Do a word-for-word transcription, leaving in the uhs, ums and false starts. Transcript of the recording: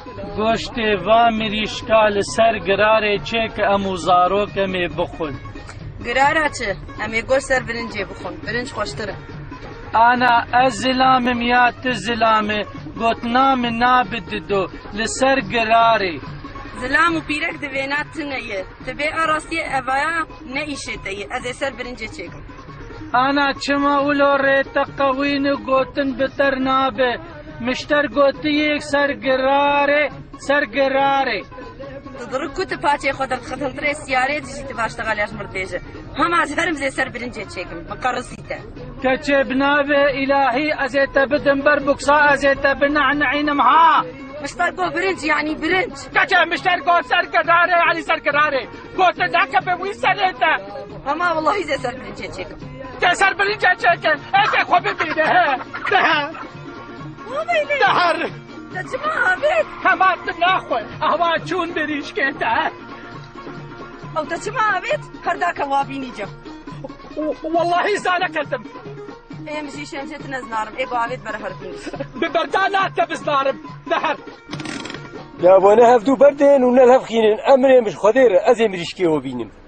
گۆشتێ وا مریشکا لەسەر گرارێ چێ کە ئەموو زارۆکەمێ بخۆن. گرارە چ؟ ئەمێ گۆشت سەر برنجێ بخۆن، برنج خۆشترە. ئانا ئەس زلامم یا ت زلامێ گوتنامە نابددۆ لەسەر گرارێ. زلام و پیرەک دەوێنات تنەیە، دەبێ ئاڕاستیە ئەڤایە نەئیشێتەیە، ئەزێ سەر برنجێ چێکم. ئانا چما ولۆ ڕێتە قەوین و گوتن بتەر نابێ، مشتەر گوتیەک سەر گرارێ سەر گرارێ. تضرب كنت باتي خود الخطنطري سيارة تجي تباشتغل يا مرتجة هم عزهرم زي سر برنجة تشيكم مقرصيته كتبنا إلهي أزيت بدن بربكسا أزيت بنعنعين معها مشتركو برنج يعني برنج كتب مشتركو سر كراري يعني سر كراري قلت ذاك بوي سريته هما والله زي سر برنجة تشيكم سر برنجة تشيكم ايش خو ببينه ده دهر تجمعها بيت كمان ناخوي اهوا چون بريش كده او تجمعها بيت هرداك وابيني جم والله زانا كذب ايه مشي شمشت نزنارم ايه قاعد برهر بينس ببردانات تبزنارم دهر يا بنا هفدو بردين ونلهف خينين امري مش خدير ازي مريشكي وبينم